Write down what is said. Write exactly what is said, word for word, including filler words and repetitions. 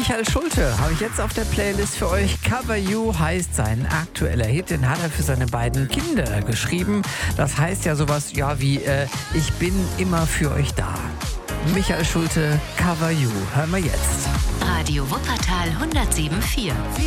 Michael Schulte habe ich jetzt auf der Playlist für euch. Cover You heißt sein aktueller Hit, den hat er für seine beiden Kinder geschrieben. Das heißt ja sowas ja wie äh, ich bin immer für euch da. Michael Schulte, Cover You, hören wir jetzt. Radio Wuppertal hundertsieben Komma vier.